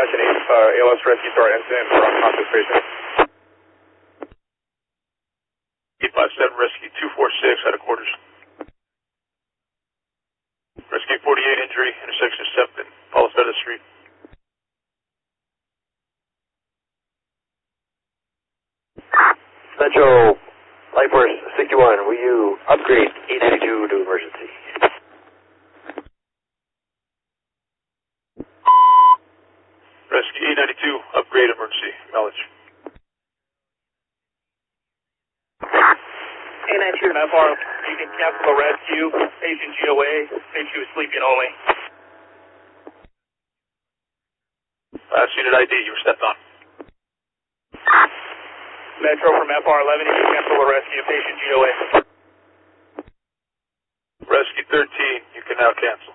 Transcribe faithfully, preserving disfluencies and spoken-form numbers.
Dispatch an uh, A L S rescue to our incident for unconscious patient. eight five seven Rescue two four six out of quarters. Rescue forty-eight injury, intersection of seventh and Paulus Feather Street. Metro Life Force sixty-one, will you upgrade eight ninety-two to emergency? Rescue eight ninety-two, upgrade emergency, knowledge. eight ninety-two F R, you can cancel the rescue, patient G O A, patient is sleeping only. Last unit I D, you were stepped on. Metro from F R eleven, you can cancel the rescue, patient G O A. Rescue thirteen, you can now cancel.